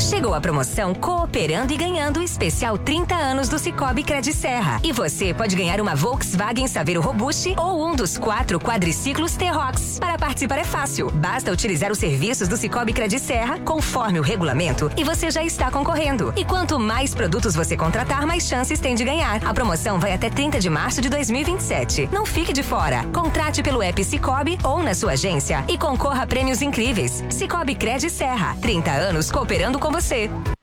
Chegou a promoção Cooperando e Ganhando especial 30 anos do Sicoob Crediserra. E você pode ganhar uma Volkswagen Saveiro Robust ou um dos 4 quadriciclos T-Rox. Para participar é fácil. Basta utilizar os serviços do Sicoob Crediserra conforme o regulamento e você já está concorrendo. E quanto mais produtos você contratar, mais chances tem de ganhar. A promoção vai até 30 de março de 2027. Não fique de fora. Contrate pelo app Sicoob ou na sua agência e concorra a prêmios incríveis. Sicoob Crediserra. 30 anos cooperando com você.